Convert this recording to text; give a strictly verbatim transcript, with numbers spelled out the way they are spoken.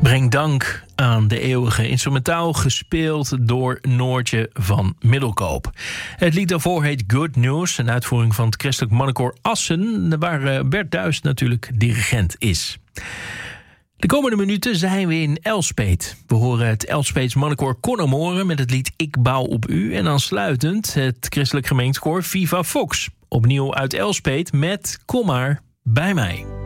Breng dank aan de eeuwige, instrumentaal gespeeld door Noortje van Middelkoop. Het lied daarvoor heet Good News, een uitvoering van het christelijk mannenkoor Assen, waar Bert Duis natuurlijk dirigent is. De komende minuten zijn we in Elspeet. We horen het Elspeets mannenkoor Connemore met het lied Ik bouw op u. En aansluitend het christelijk gemeentekoor Viva Fox. Opnieuw uit Elspeet met Kom maar bij mij.